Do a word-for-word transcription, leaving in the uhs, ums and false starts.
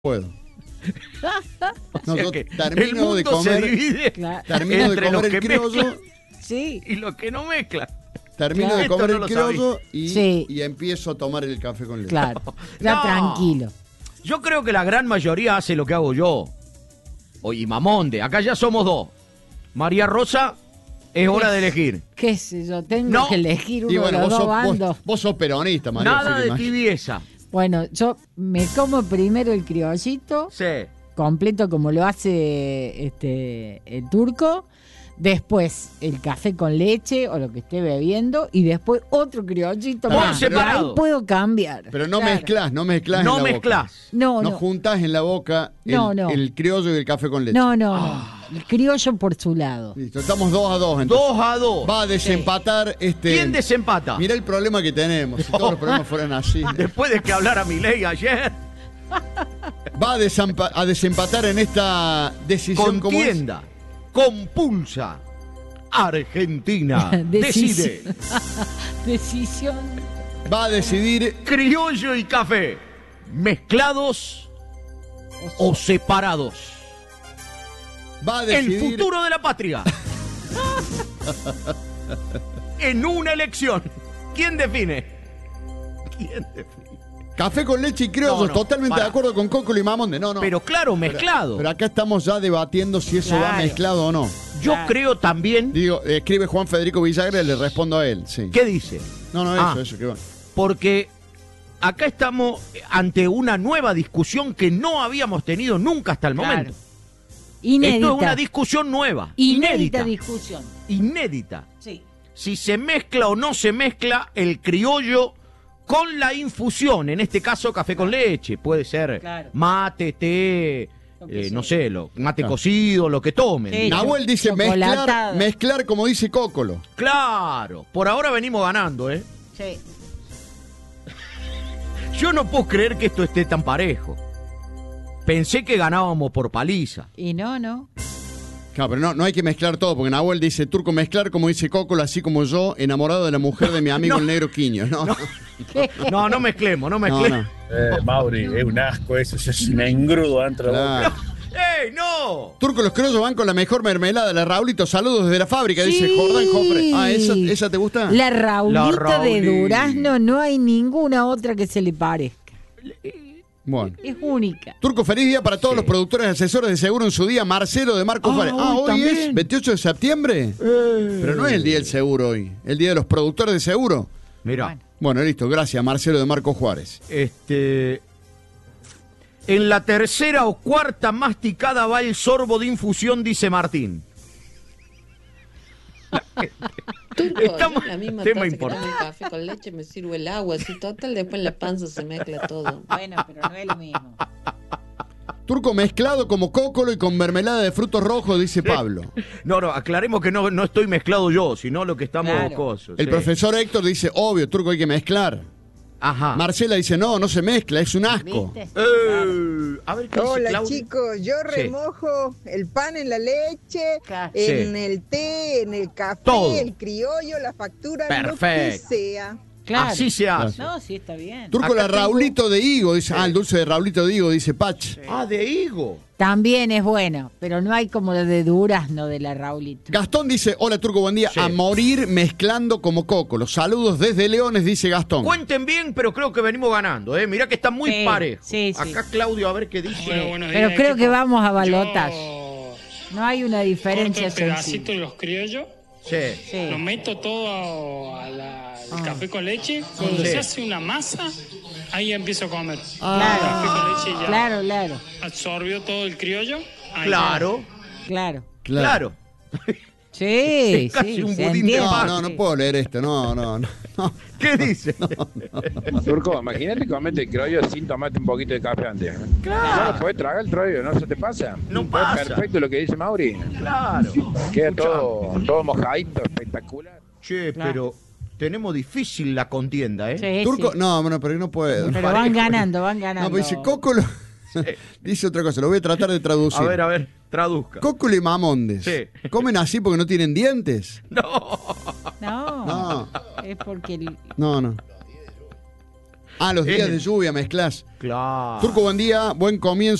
puedo. No, O sea yo que termino el mundo de comer, se divide Claro. termino de entre comer los el que criollo, mezclan Sí. y los que no mezclan. termino Claro. de comer Esto no el lo criollo y, Sí. y empiezo a tomar el café con leche. Claro. Ya No. tranquilo. Yo creo que la gran mayoría hace lo que hago yo. Oye, Mamonde, acá ya somos dos. María Rosa, es hora de elegir. ¿Qué sé yo? Tengo No. que elegir uno Y bueno, de los vos dos sos, bandos. vos, vos sos peronista, María. Nada así que de imagínate. tibieza. Bueno, yo me como primero el criollito, Sí. completo como lo hace este el turco. Después el café con leche o lo que esté bebiendo. Y después otro criollito Por más. separado. Ahí puedo cambiar. Pero no Claro. mezclás, no mezclás No en la mezclás. boca. No, No no. juntás en la boca el, No, no. el criollo y el café con leche. No, no, Ah. no. El criollo por su lado. Listo, estamos dos a dos. Entonces. Dos a dos. Va a desempatar este. ¿Quién desempata? Mirá el problema que tenemos. Si todos los problemas fueran así. Después de que hablara Milei ayer, Va a, desampa- a desempatar en esta decisión como es. contienda, compulsa, Argentina decide. Decisión. Decisión. Va a decidir Criollo y café, mezclados o separados. Va a El decidir futuro de la patria. En una elección. ¿Quién define? ¿Quién define? café con leche y criollos. No, no, totalmente para. de acuerdo con Coco y Mamonde. No, no. Pero claro, mezclado. Pero acá estamos ya debatiendo si eso va Claro. mezclado o no. Yo Claro. creo también. Digo, escribe Juan Federico Villagra y le respondo a él. Sí. ¿Qué dice? No, no, eso, Ah. eso, que va. Porque acá estamos ante una nueva discusión que no habíamos tenido nunca hasta el Claro. momento. Inédita. Esto es una discusión nueva. Inédita Inédita. discusión. Inédita. Sí. Si se mezcla o no se mezcla el criollo con la infusión, en este caso café con leche, puede ser Claro. mate, té, Lo que eh, sea. no sé, lo, mate Claro. cocido, lo que tomen. Sí. Nahuel dice mezclar, Chocolatada. mezclar como dice Cócolo. Claro, por ahora venimos ganando, ¿eh? Sí. Yo no puedo creer que esto esté tan parejo. Pensé que ganábamos por paliza. Y no, no. Claro, pero no, no hay que mezclar todo, porque Nahuel dice, Turco, mezclar como dice Cócolo, así como yo, enamorado de la mujer de mi amigo No. el negro Quiño. No, no, No, no mezclemos, no no. mezclemos. Eh, Mauri, es un asco eso, es un engrudo dentro de la boca. Claro. ¡Ey, no! Turco, los criollos van con la mejor mermelada, la Raulito. Saludos desde la fábrica, dice Sí. Jordán Jofre. Ah, ¿esa, esa te gusta? La Raulita La Rauli. de durazno, no hay ninguna otra que se le parezca. Bueno. Es única. Turco, feliz día para todos Sí. los productores asesores de seguro en su día. Marcelo de Marcos Ah, Juárez. Ah, hoy hoy también. es veintiocho de septiembre. Pero no es el día del seguro hoy. El día de los productores de seguro. Mira, Bueno. Bueno, listo. Gracias, Marcelo de Marcos Juárez. este... En la tercera o cuarta masticada va el sorbo de infusión, dice Martín. Turco, Estamos- yo en la misma tema taza que importante. tomo el café con leche me sirvo el agua, así total, después en la panza se mezcla todo. Bueno, pero no es lo mismo. Turco mezclado como cócolo y con mermelada de frutos rojos, dice Pablo. No, no, aclaremos que no, no estoy mezclado yo, sino lo que estamos Claro. cosos. El sí. profesor Héctor dice, obvio, Turco, hay que mezclar. Ajá. Marcela dice, no, no se mezcla, es un asco. ¿Viste? Eh, a ver qué dice Hola Claudia. chicos, yo Sí. remojo el pan en la leche, Claro. en Sí. el té, en el café, Todo. el criollo, la factura, lo que Perfecto. sea. Claro. Así se hace. No, sí, está bien. Turco, Acá la tengo- Raulito de higo, dice, ah, el dulce de Raulito de higo, dice Pach. Ah, de higo. También es bueno, pero no hay como lo de durazno de la Raulito. Gastón dice, hola Turco, buen día. Sí. A morir mezclando como coco. Los saludos desde Leones, dice Gastón. Cuenten bien, pero creo que venimos ganando, ¿eh? Mirá que está muy Sí, parejo. sí, sí. Acá Claudio, a ver qué dice. Bueno, buenos Pero días, creo que equipo. vamos a balotaje. Yo No hay una corto diferencia el pedacito sensible. de los criollos, Sí. Sí. lo meto todo a la- al Ah. café con leche. Cuando Sí. se hace una masa, ahí empiezo a comer. Claro. El café con leche ya Claro, claro, absorbió todo el criollo. ahí Claro, claro. claro. Sí, Es casi sí, un se budín de entiende. pan. No, no, no puedo leer esto, no, no, no. no. ¿Qué dice? Turco, imagínate comerte el criollo sin tomarte un poquito de café antes. Claro. No lo puedes tragar el criollo, no se te pasa. No Es pasa. perfecto lo que dice Mauri. Claro. Queda todo, todo mojadito, espectacular. Che, Claro. pero tenemos difícil la contienda, ¿eh? Sí, Turco, sí. no, bueno, pero no puedo. Pero parejo. van ganando, van No, ganando. pero dice Cócolo. Dice otra cosa, lo voy a tratar de traducir. A ver, a ver, traduzca. Cócolo y Mamondes. Sí. ¿Comen así porque no tienen dientes? No. No, No. es porque el- No, no. Ah, los días Eh, de lluvia mezclás. Claro. Turco, buen día, buen comienzo.